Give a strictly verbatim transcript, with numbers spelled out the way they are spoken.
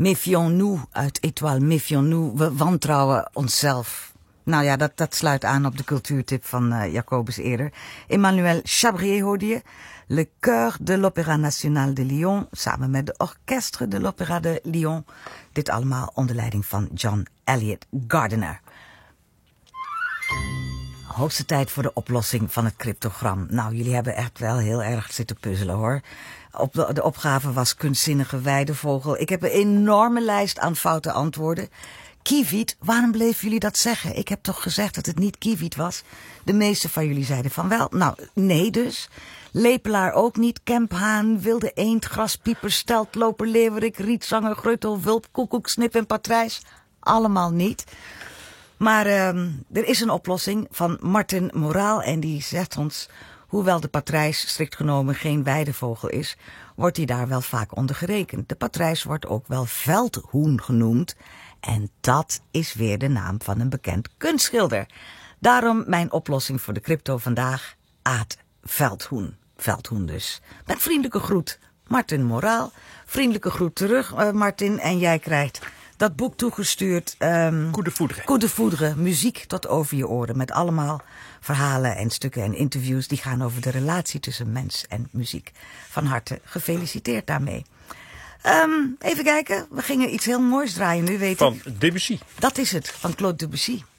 Méfions-nous uit Étoile, méfions-nous. We wantrouwen onszelf. Nou ja, dat, dat sluit aan op de cultuurtip van uh, Jacobus eerder. Emmanuel Chabrier hoorde je. Le Chœur de l'Opéra National de Lyon. Samen met de Orchestre de l'Opéra de Lyon. Dit allemaal onder leiding van John Elliott Gardiner. Hoogste tijd voor de oplossing van het cryptogram. Nou, jullie hebben echt wel heel erg zitten puzzelen hoor. Op de, de opgave was kunstzinnige weidevogel. Ik heb een enorme lijst aan foute antwoorden. Kieviet, waarom bleven jullie dat zeggen? Ik heb toch gezegd dat het niet Kieviet was? De meeste van jullie zeiden van wel. Nou, nee dus. Lepelaar ook niet. Kemphaan, wilde eend, graspieper, steltloper, leeuwerik, rietzanger, gruttel, wulp, koekoek, snip en patrijs. Allemaal niet. Maar uh, er is een oplossing van Martin Moraal en die zegt ons, hoewel de patrijs strikt genomen geen weidevogel is, wordt hij daar wel vaak onder gerekend. De patrijs wordt ook wel veldhoen genoemd en dat is weer de naam van een bekend kunstschilder. Daarom mijn oplossing voor de crypto vandaag, Aad Veldhoen. Veldhoen dus. Met vriendelijke groet, Martin Moraal. Vriendelijke groet terug, uh, Martin, en jij krijgt dat boek toegestuurd. Um, Coup de foudre. Coup de foudre. Muziek tot over je oren. Met allemaal verhalen en stukken en interviews die gaan over de relatie tussen mens en muziek. Van harte gefeliciteerd daarmee. Um, even kijken. We gingen iets heel moois draaien nu, weet Van ik. Debussy. Dat is het, van Claude Debussy.